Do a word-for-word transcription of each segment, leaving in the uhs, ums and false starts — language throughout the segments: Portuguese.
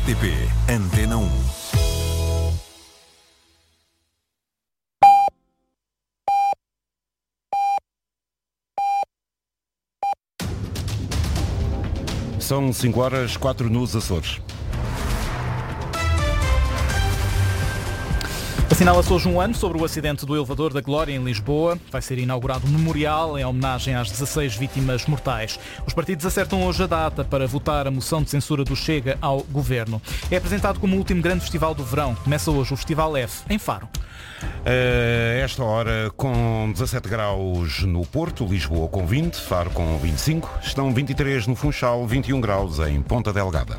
T P Antena um. São cinco horas, quatro nos Açores. Assinala-se hoje um ano sobre o acidente do elevador da Glória em Lisboa. Vai ser inaugurado um memorial em homenagem às dezasseis vítimas mortais. Os partidos acertam hoje a data para votar a moção de censura do Chega ao Governo. É apresentado como o último grande festival do verão. Começa hoje o Festival F, em Faro. A esta hora, com dezassete graus no Porto, Lisboa com vinte, Faro com vinte e cinco, estão vinte e três no Funchal, vinte e um graus em Ponta Delgada.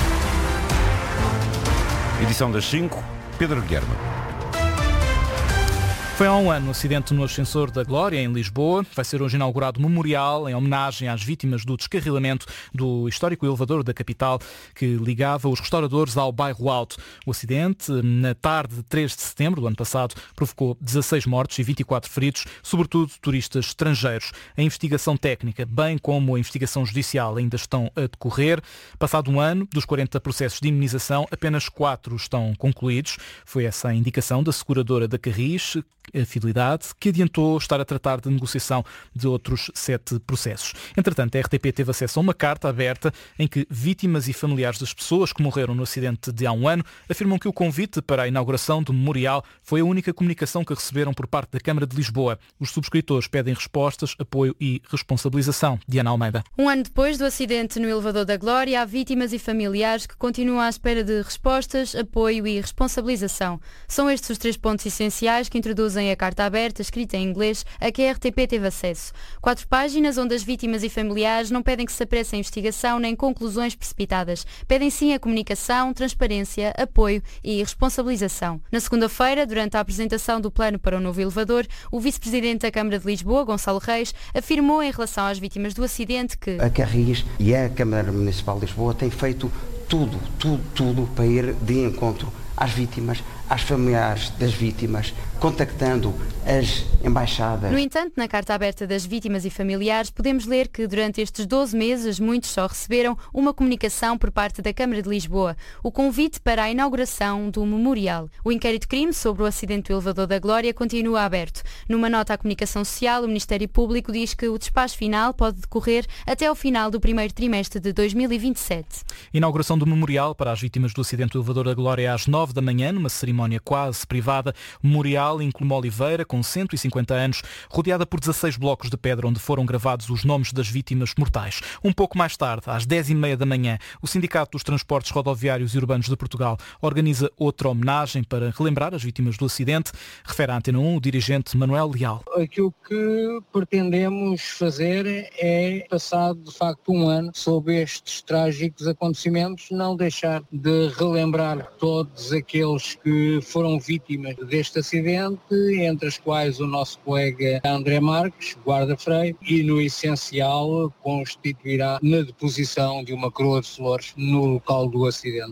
Edição das cinco, Pedro Guilherme. Foi há um ano o acidente no ascensor da Glória, em Lisboa. Vai ser hoje inaugurado um memorial em homenagem às vítimas do descarrilamento do histórico elevador da capital que ligava os restauradores ao bairro Alto. O acidente, na tarde de três de setembro do ano passado, provocou dezasseis mortes e vinte e quatro feridos, sobretudo turistas estrangeiros. A investigação técnica, bem como a investigação judicial, ainda estão a decorrer. Passado um ano, dos quarenta processos de indemnização, apenas quatro estão concluídos. Foi essa a indicação da seguradora da Carris, a Fidelidade, que adiantou estar a tratar de negociação de outros sete processos. Entretanto, a R T P teve acesso a uma carta aberta em que vítimas e familiares das pessoas que morreram no acidente de há um ano afirmam que o convite para a inauguração do memorial foi a única comunicação que receberam por parte da Câmara de Lisboa. Os subscritores pedem respostas, apoio e responsabilização. Diana Almeida. Um ano depois do acidente no elevador da Glória, há vítimas e familiares que continuam à espera de respostas, apoio e responsabilização. São estes os três pontos essenciais que introduzem a carta aberta, escrita em inglês, a que a R T P teve acesso. Quatro páginas onde as vítimas e familiares não pedem que se apresse a investigação nem conclusões precipitadas. Pedem sim a comunicação, transparência, apoio e responsabilização. Na segunda-feira, durante a apresentação do plano para o novo elevador, o vice-presidente da Câmara de Lisboa, Gonçalo Reis, afirmou em relação às vítimas do acidente que a Carris e a Câmara Municipal de Lisboa têm feito tudo, tudo, tudo para ir de encontro às vítimas, às familiares das vítimas, contactando as embaixadas. No entanto, na carta aberta das vítimas e familiares, podemos ler que durante estes doze meses muitos só receberam uma comunicação por parte da Câmara de Lisboa, o convite para a inauguração do memorial. O inquérito-crime sobre o acidente do elevador da Glória continua aberto. Numa nota à comunicação social, o Ministério Público diz que o despacho final pode decorrer até ao final do primeiro trimestre de dois mil e vinte e sete. Inauguração do memorial para as vítimas do acidente do elevador da Glória às nove da manhã, numa cerimónia quase privada. O memorial inclui Oliveira, com cento e cinquenta anos, rodeada por dezasseis blocos de pedra onde foram gravados os nomes das vítimas mortais. Um pouco mais tarde, às dez e meia da manhã, o Sindicato dos Transportes Rodoviários e Urbanos de Portugal organiza outra homenagem para relembrar as vítimas do acidente. Refere à Antena um o dirigente Manuel Leal. Aquilo que pretendemos fazer é, passado de facto um ano sob estes trágicos acontecimentos, não deixar de relembrar todos aqueles que foram vítimas deste acidente, entre as quais o nosso colega André Marques, guarda-freio, e no essencial constituirá na deposição de uma coroa de flores no local do acidente.